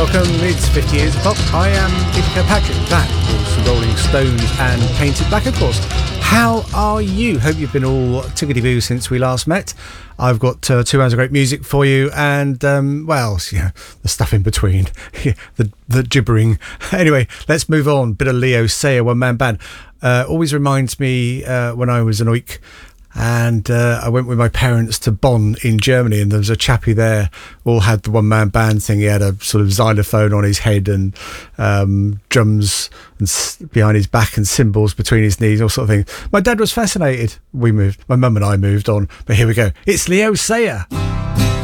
welcome. It's 50 years of pop. I am Peter Kirkpatrick. That was the Rolling Stones and Painted Black, of course. How are you? Hope you've been all tickety-boo since we last met. I've got 2 hours of great music for you and, the stuff in between, the gibbering. Anyway, let's move on. Bit of Leo Sayer, one-man band. Always reminds me when I was an oik, and I went with my parents to Bonn in Germany, and there was a chappie there, all had the one-man band thing. He had a sort of xylophone on his head and drums behind his back and cymbals between his knees, all sort of things. My dad was fascinated. My mum and I moved on, but here we go. It's Leo Sayer.